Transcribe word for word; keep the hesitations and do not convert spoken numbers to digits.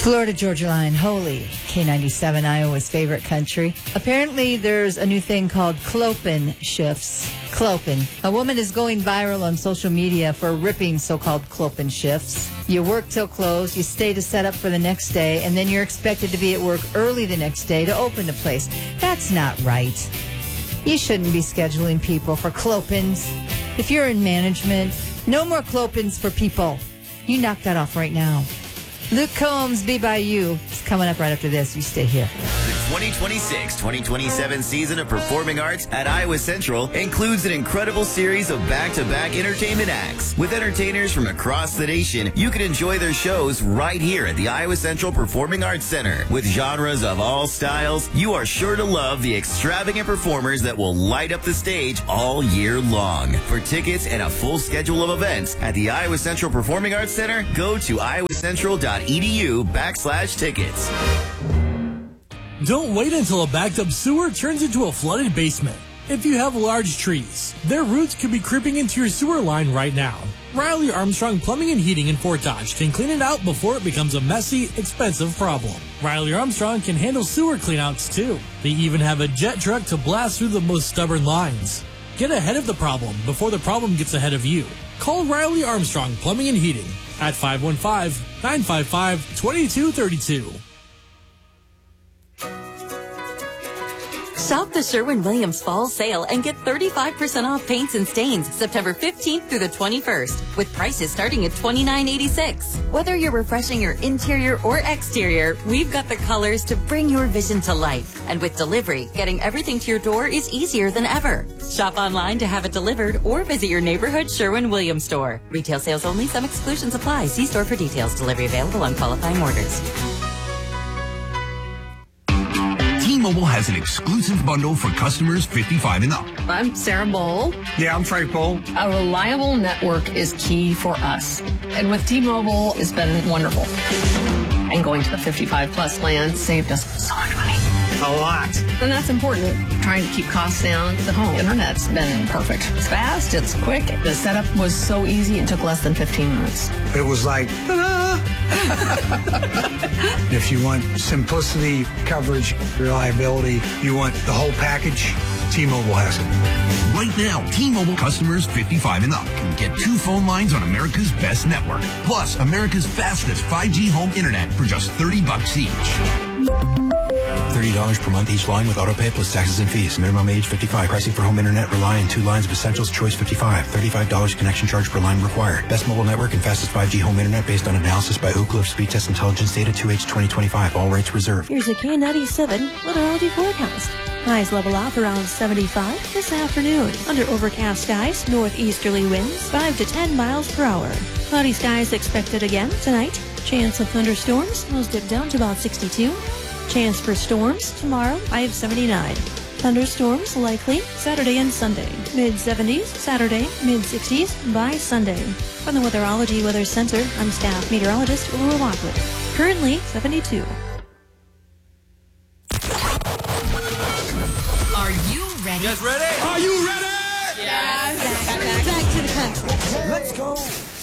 Florida Georgia Line, holy, K ninety-seven, Iowa's favorite country. Apparently, there's a new thing called clopen shifts. Clopen. A woman is going viral on social media for ripping so-called clopen shifts. You work till close, you stay to set up for the next day, and then you're expected to be at work early the next day to open the place. That's not right. You shouldn't be scheduling people for clopens. If you're in management, no more clopens for people. You knock that off right now. Luke Combs, Be By You. It's coming up right after this. You stay here. The twenty twenty-six twenty twenty-seven season of Performing Arts at Iowa Central includes an incredible series of back-to-back entertainment acts. With entertainers from across the nation, you can enjoy their shows right here at the Iowa Central Performing Arts Center. With genres of all styles, you are sure to love the extravagant performers that will light up the stage all year long. For tickets and a full schedule of events at the Iowa Central Performing Arts Center, go to iowacentral.edu backslash tickets. Don't wait until a backed up sewer turns into a flooded basement. If you have large trees, their roots could be creeping into your sewer line right now. Riley Armstrong Plumbing and Heating in Fort Dodge can clean it out before it becomes a messy, expensive problem. Riley Armstrong can handle sewer cleanouts too. They even have a jet truck to blast through the most stubborn lines. Get ahead of the problem before the problem gets ahead of you. Call Riley Armstrong Plumbing and Heating at five one five, nine five five, two two three two. Shop the Sherwin-Williams Fall Sale and get thirty-five percent off paints and stains September fifteenth through the twenty-first, with prices starting at twenty-nine eighty-six. Whether you're refreshing your interior or exterior, we've got the colors to bring your vision to life. And with delivery, getting everything to your door is easier than ever. Shop online to have it delivered or visit your neighborhood Sherwin-Williams store. Retail sales only. Some exclusions apply. See store for details. Delivery available on qualifying orders. T-Mobile has an exclusive bundle for customers fifty-five and up. I'm Sarah Bowl. Yeah, I'm Frank Bowl. A reliable network is key for us. And with T-Mobile, it's been wonderful. And going to the fifty-five plus plan saved us so much money. A lot. And that's important. Trying to keep costs down. The home internet's been perfect. It's fast, it's quick. The setup was so easy, it took less than fifteen minutes. It was like, ta-da! If you want simplicity, coverage, reliability, you want the whole package, T-Mobile has it. Right now, T-Mobile customers fifty-five and up can get two phone lines on America's best network, plus America's fastest five G home internet for just thirty bucks each. thirty dollars per month each line with autopay plus taxes and fees. Minimum age fifty-five. Pricing for home internet rely on two lines of Essentials Choice fifty-five. thirty-five dollars connection charge per line required. Best mobile network and fastest five G home internet based on analysis by Ookla of Speed Test Intelligence data two H twenty twenty-five. All rates reserved. Here's a K ninety-seven meteorology forecast. Highs level off around seventy-five this afternoon. Under overcast skies, northeasterly winds five to ten miles per hour. Cloudy skies expected again tonight. Chance of thunderstorms, those dip down to about sixty-two. Chance for storms tomorrow, high of seventy-nine. Thunderstorms likely Saturday and Sunday. mid seventies Saturday, mid sixties by Sunday. From the Weatherology Weather Center, I'm staff meteorologist Laura Lockwood. Currently seventy-two. Are you ready? Yes, ready? Are you ready? Yes. Back, back, back to the country. Let's go.